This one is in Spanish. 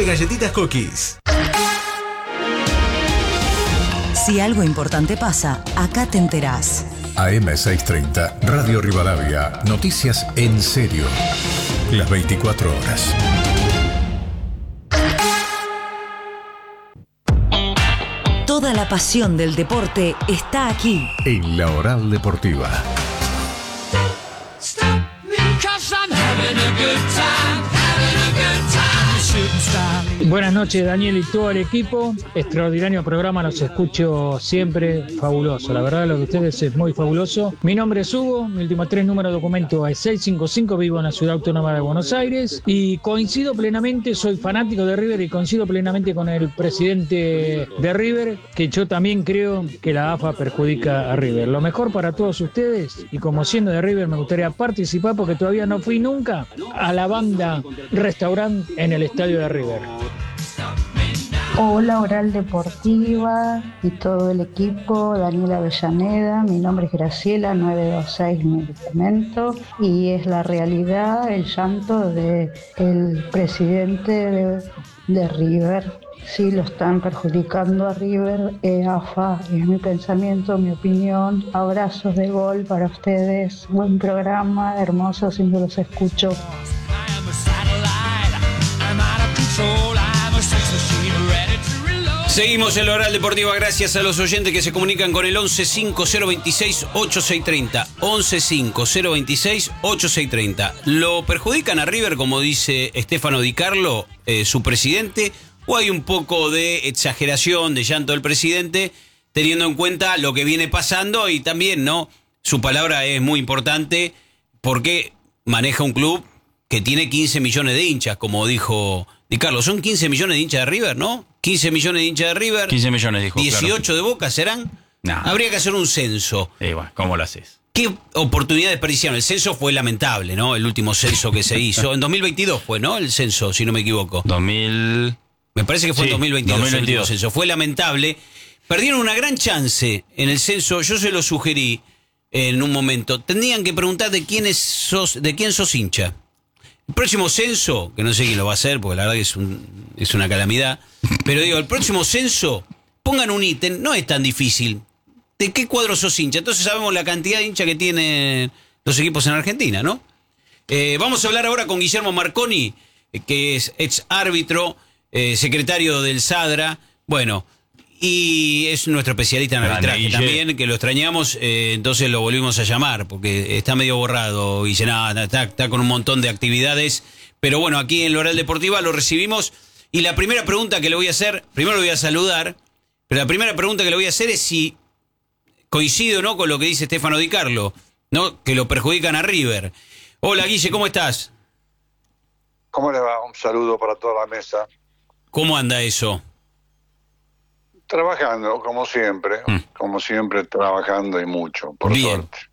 de galletitas Cookies. Si algo importante pasa, acá te enterás. AM630, Radio Rivadavia, noticias en serio. Las 24 horas. Toda la pasión del deporte está aquí. En La Oral Deportiva. Buenas noches, Daniel y todo el equipo. Extraordinario programa, los escucho siempre. Fabuloso, la verdad lo de ustedes es muy fabuloso. Mi nombre es Hugo, mi último 3 número de documento es 655, vivo en la Ciudad Autónoma de Buenos Aires y coincido plenamente, soy fanático de River y coincido plenamente con el presidente de River, que yo también creo que la AFA perjudica a River. Lo mejor para todos ustedes, y como siendo de River me gustaría participar porque todavía no fui nunca a la banda restaurante en el estadio de River. Hola, Oral Deportiva y todo el equipo, Daniela Avellaneda, mi nombre es Graciela, 926 mi documento, y es la realidad el llanto del presidente de River. Sí, lo están perjudicando a River, AFA, es mi pensamiento, mi opinión. Abrazos de gol para ustedes, buen programa, hermoso, siempre los escucho. Seguimos en la Oral Deportiva gracias a los oyentes que se comunican con el 1150268630. 1150268630. ¿Lo perjudican a River, como dice Stefano Di Carlo, su presidente? ¿O hay un poco de exageración, de llanto del presidente, teniendo en cuenta lo que viene pasando? Y también, ¿no? Su palabra es muy importante porque maneja un club que tiene 15 millones de hinchas, como dijo Di Carlo. Son 15 millones de hinchas de River, ¿no? 15 millones de hinchas de River. 15 millones, dijo. 18 claro. de Boca, ¿serán? No. Habría que hacer un censo. Bueno, ¿cómo lo haces? ¿Qué oportunidad desperdiciaron? El censo fue lamentable, ¿no? El último censo que se hizo. En 2022 fue, ¿no? El censo, si no me equivoco. 2000... Me parece que fue en 2022 el 2022. último censo. Fue lamentable. Perdieron una gran chance en el censo. Yo se lo sugerí en un momento. Tendrían que preguntar de quién sos hincha. El próximo censo, que no sé quién lo va a hacer, porque la verdad que es una calamidad, pero digo, el próximo censo, pongan un ítem, no es tan difícil. ¿De qué cuadro sos hincha? Entonces sabemos la cantidad de hinchas que tienen los equipos en Argentina, ¿no? Vamos a hablar ahora con Guillermo Marconi, que es ex árbitro, secretario del SADRA, bueno, y es nuestro especialista en arbitraje también, que lo extrañamos, entonces lo volvimos a llamar, porque está medio borrado, y está con un montón de actividades, pero bueno, aquí en la Oral Deportiva lo recibimos, y la primera pregunta que le voy a hacer, primero lo voy a saludar, pero la primera pregunta que le voy a hacer es si coincido, ¿no?, con lo que dice Stefano Di Carlo, ¿no?, que lo perjudican a River. Hola, Guille, ¿cómo estás? ¿Cómo le va? Un saludo para toda la mesa. ¿Cómo anda eso? Trabajando, como siempre trabajando y mucho, por Bien. suerte.